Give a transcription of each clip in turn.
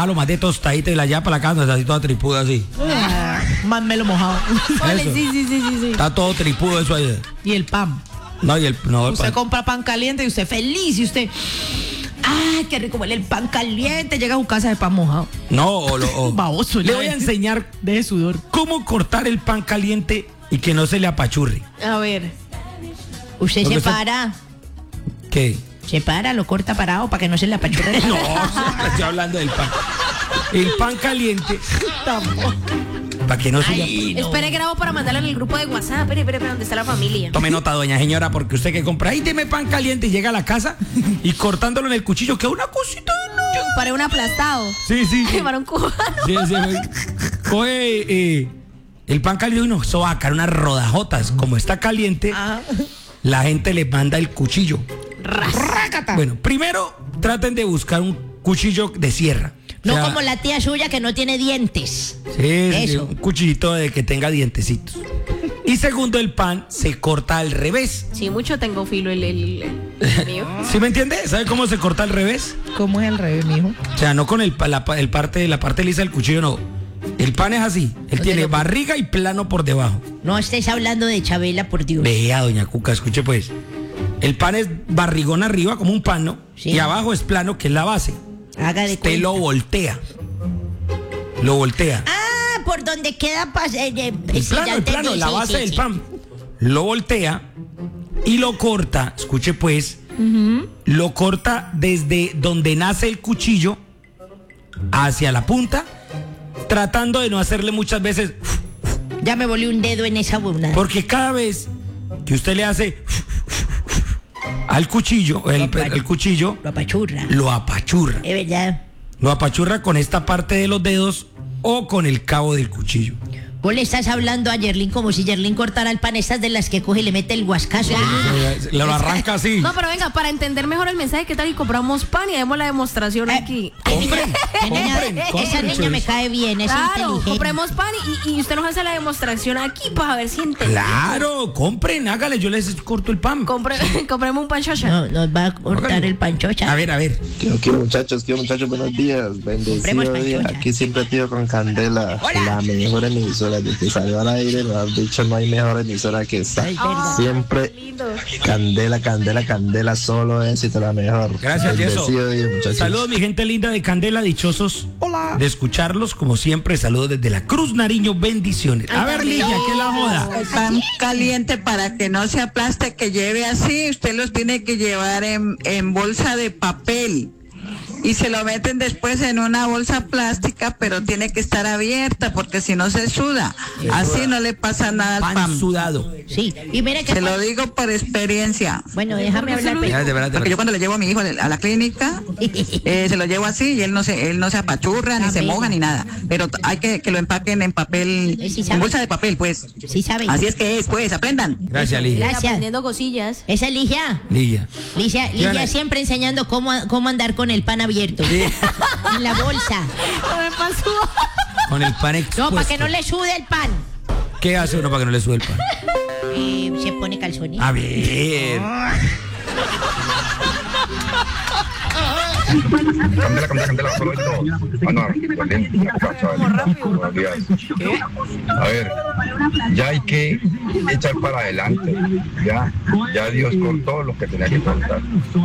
Hágalo más de tostadita y la lleva para la casa, así toda tripuda así. Más melo mojado. Sí. Está todo tripudo eso ahí. Y el pan. No, y el Usted pan. compra pan caliente y usted feliz y usted... ¡Ay, qué rico huele el pan caliente! Llega a su casa de pan mojado. No, Baboso. le voy a enseñar de sudor. cómo cortar el pan caliente y que no se le apachurre. A ver. Usted Porque se usted- para. ¿Qué? Se para, lo corta parado para que no se le apachurre. No, estoy hablando del pan. El pan caliente. Para que no se le... Espere, grabo para mandarlo en el grupo de WhatsApp. Espere, ¿dónde está la familia? Tome nota, doña señora, porque usted que compra, ahí deme pan caliente y llega a la casa y cortándolo en el cuchillo, queda una cosita de no. Para un aplastado. Sí. Para un cubano. Sí. Coge el pan caliente y uno sobacar unas rodajotas. Como está caliente, la gente le manda el cuchillo. Rácata. Bueno, primero traten de buscar un cuchillo de sierra. No O sea, como la tía suya que no tiene dientes. Sí, Eso. un cuchillito de que tenga dientecitos. Y segundo, el pan se corta al revés. Sí, mucho tengo filo el mío. ¿Sí me entiende? ¿Sabe cómo se corta al revés? ¿Cómo es el revés, mijo? O sea, no con la parte lisa del cuchillo, no. El pan es así. Él tiene barriga y plano por debajo. No estés hablando de Chabela, por Dios. Vea, doña Cuca, escuche pues. El pan es barrigón arriba, como un pan, ¿no? Sí. Y abajo es plano, que es la base. Haga de Usted cuenta. lo voltea. Lo voltea. Ah, por donde queda... El plano, la base del pan. Lo voltea y lo corta, escuche pues, lo corta desde donde nace el cuchillo hacia la punta, tratando de no hacerle muchas veces, Ya me volé un dedo en esa burna. porque cada vez que usted le hace al cuchillo, el cuchillo Lo apachurra. lo apachurra. Es verdad. Lo apachurra con esta parte de los dedos o con el cabo del cuchillo. Vos le estás hablando a Yerlin como si Yerlin cortara el pan, estas de las que coge y le mete el guascazo. Lo arranca así. No, pero venga, para entender mejor el mensaje, ¿qué tal? Y compramos pan y hacemos la demostración aquí. Compren. Esa niña me cae bien, es Claro, inteligente. compremos pan y usted nos hace la demostración aquí para ver si entiende. Claro, compren, hágale, yo les corto el pan. Compremos un pan shasha. No, nos va a cortar Hágale. el panchocha. A ver. ¿Qué muchachos, buenos días, bendecido día. panchocha. Aquí siempre tío con Candela, la mejor emisora. Desde que salió al aire, me han dicho, no hay mejor emisora que esta. Ay, verdad. Siempre Lindo. Candela, solo éxito, la mejor. Gracias, Yeso. Bendecido día, muchachos. Saludos, mi gente linda de Candela, dichosos de escucharlos, como siempre. Saludos desde la Cruz Nariño, bendiciones. A ver, Ligia, ¿qué es la moda? El pan caliente para que no se aplaste, que lleve así, usted los tiene que llevar en bolsa de papel y se lo meten después en una bolsa plástica, pero tiene que estar abierta porque si no se suda. Así no le pasa nada al Pan pan. sudado. Sí, y mire que... Se lo digo por experiencia. Bueno, déjame hablar. Porque yo cuando le llevo a mi hijo a la clínica, se lo llevo así y él no se apachurra, ni se moja, ni nada. Pero hay que lo empaquen en papel, Sí, sabe. en bolsa de papel, pues. Sí sabe. Así es que es, pues, aprendan. Gracias, Ligia. Gracias. Aprendiendo cosillas. Esa es Ligia. Ligia. Ligia Dígale. siempre enseñando cómo andar con el pan abierto. En la bolsa. No me pasó. Con el pan expuesto. No, para que no le sude el pan. ¿Qué hace uno para que no le sube el pan? Se pone calzones. A ver. Candela, solo esto. Ana, buenos días. A ver, ya hay que echar para adelante. Ya Dios cortó lo que tenía que cortar.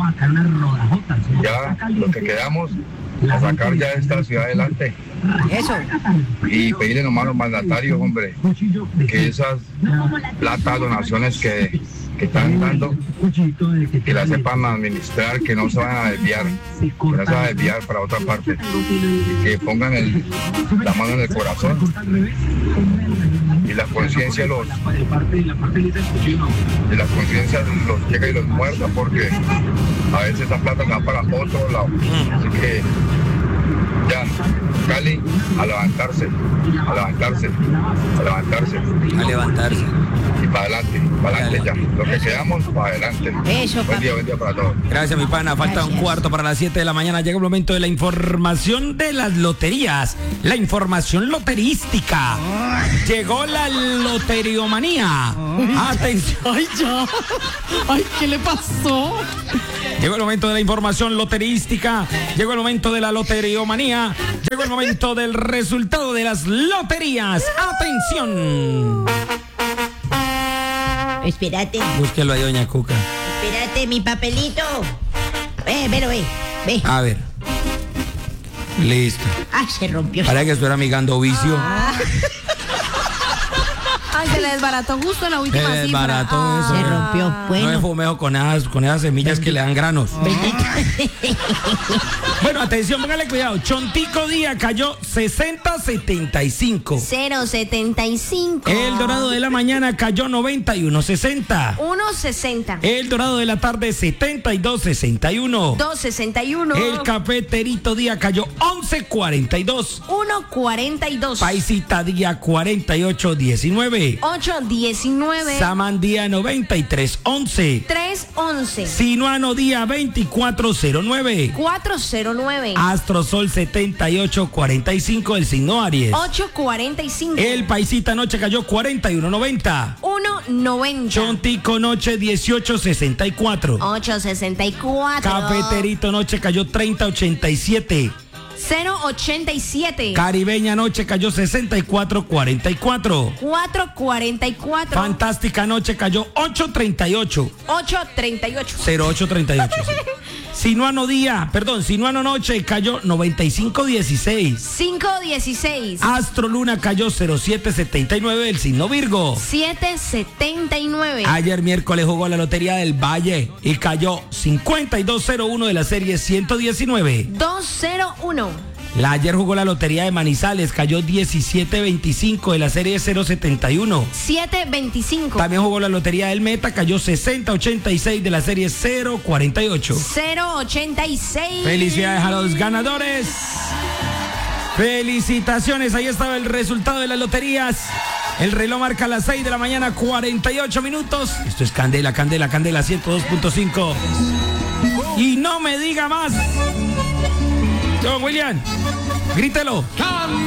Ya lo que quedamos a sacar ya esta ciudad adelante. Eso. Y pedirle nomás a los mandatarios, hombre, que esas plata, donaciones que están dando, que las sepan administrar, que no se van a desviar, que no se van a desviar para otra parte, que pongan la mano en el corazón y la conciencia los llega y los muerta, porque a veces esa plata se va para otro lado. Así que ya, Cali, a levantarse, a levantarse, a levantarse. A levantarse. Y para adelante ya. Lo que quedamos, para adelante. Eso, buen día para todos. Gracias, mi pana. Falta Gracias. un cuarto para las 7 de la mañana. Llega el momento de la información de las loterías. La información loterística. Llegó la loteriomanía. Atención. Ay, ya. Ay, ¿qué le pasó? Llegó el momento de la información loterística. Llegó el momento de la loteriomanía. Llegó el momento del resultado de las loterías. Atención. Espérate, Búsquelo ahí, doña Cuca. espérate, mi papelito. Ve. A ver. Listo. Ay, se rompió. Para que estuviera amigando vicio. Ay, se le desbarató justo en la última Se cifra. desbarató eso. Se rompió. No me Bueno, fumeo con esas semillas que le dan granos. Bueno, atención, póngale cuidado. Chontico Día cayó 60.75. 0.75. El Dorado de la mañana cayó 91.60. 1.60. El Dorado de la tarde 72.61. 2.61. El Cafeterito Día cayó 11.42. 1.42. Paisita Día 48.19. 8.19. Saman Día 93.11. 3.11. Sinuano Día 24.09. 4.09. Astrosol 78.45, el signo Aries. 8.45. El Paisita Noche cayó 41.90. 1.90. Chontico Noche 18.64. 8.64. Cafeterito Noche cayó 30.87. 0.87. Caribeña Noche cayó 64.44. 4.44. Fantástica Noche cayó 8.38. 8.38. 0838. Sinuano Noche cayó 95.16. 5.16. Astro Luna cayó 07.79, el signo Virgo. 7.79. Ayer miércoles jugó la Lotería del Valle y cayó 52.01 de la serie 119. 2.01. Ayer jugó la Lotería de Manizales, cayó 17.25 de la serie 071. 7.25. También jugó la Lotería del Meta, cayó 60.86 de la serie 048. 0.86. Felicidades a los ganadores. Felicitaciones, ahí estaba el resultado de las loterías. El reloj marca las 6 de la mañana, 48 minutos. Esto es Candela, 102.5. Y no me diga más. Don William, grítelo.